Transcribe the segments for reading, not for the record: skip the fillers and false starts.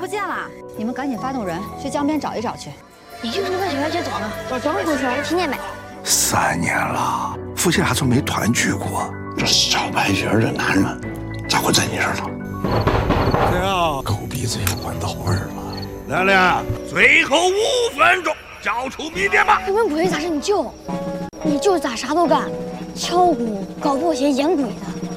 不见了，你们赶紧发动人去江边找一找去。 你就是问小姐走了，找江同学听见没 ？3年了，父亲还从没团聚过。 这小白裙的男人咋会在你这儿呢？ 这样， 狗鼻子也闻到味儿了。 亮亮，最后5分钟，交出谜点吧。 你们鬼咋是你舅？你舅咋啥都干，敲鼓、搞破鞋、演鬼的。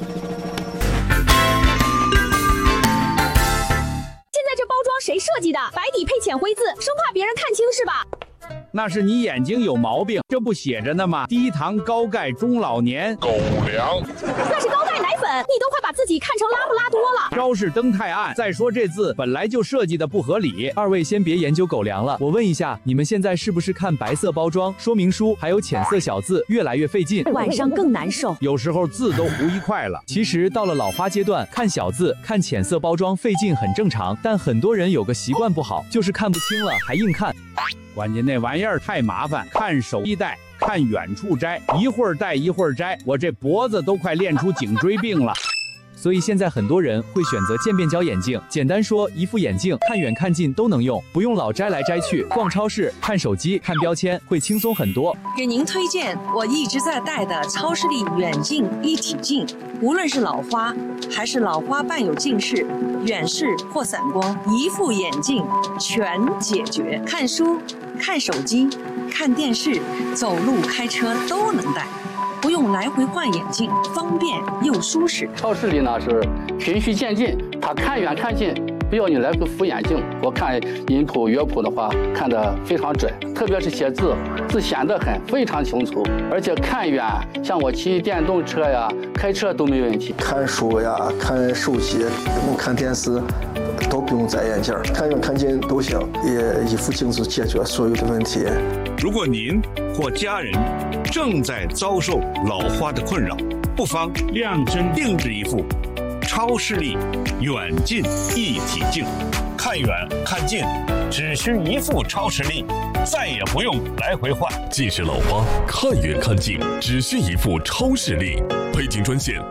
现在这包装谁设计的？白底配浅灰字，生怕别人看清是吧？ 那是你眼睛有毛病，这不写着呢吗？低糖高钙中老年狗粮， 那是高钙奶粉，你都快把自己看成拉布拉多了。 招式灯太暗，再说这字本来就设计的不合理。二位先别研究狗粮了，我问一下，你们现在是不是看白色包装、说明书还有浅色小字越来越费劲， 晚上更难受， 有时候字都糊一块了。其实到了老花阶段，看小字、看浅色包装费劲很正常，但很多人有个习惯不好，就是看不清了还硬看。关键那玩意儿太麻烦，看手一戴，看远处摘，一会儿戴一会儿摘，我这脖子都快练出颈椎病了。所以现在很多人会选择渐变焦眼镜，简单说，一副眼镜看远看近都能用，不用老摘来摘去。逛超市、看手机、看标签会轻松很多。 给您推荐我一直在戴的超视力远近一体镜，无论是老花还是老花伴有近视、远视或散光，一副眼镜全解决。看书、看手机、看电视、走路、开车都能戴。不用来回换眼镜，方便又舒适。 超视力呢是循序渐进，它看远看近，不要你来回扶眼镜。我看音谱乐谱的话，看得非常准，特别是写字，字显得非常清楚，而且看远，像我骑电动车呀、开车都没问题。 看书呀、看手机、看电视。都不用摘眼镜，看远看近都行，也一副镜子解决所有的问题。 如果您或家人正在遭受老花的困扰，不妨量身定制一副超视力远近一体镜，看远看近只需一副超视力，再也不用来回换。 近视老花看远看近只需一副超视力，北京专线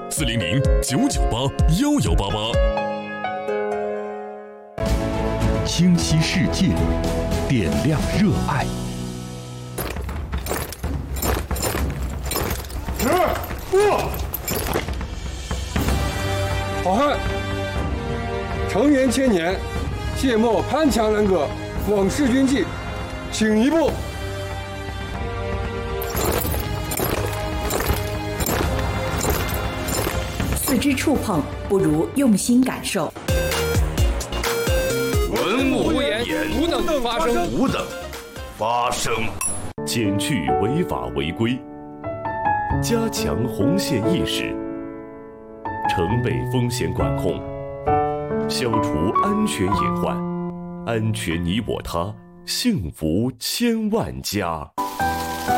400-998-1188。 清晰世界，点亮热爱。 好汉，承元千年，切莫攀墙拦葛，往事军纪，请一步。 四肢触碰不如用心感受。 文物不言，无等发生， 无等发生。减去违法违规，加强红线意识，城北风险管控，消除安全隐患，安全你我他，幸福千万家。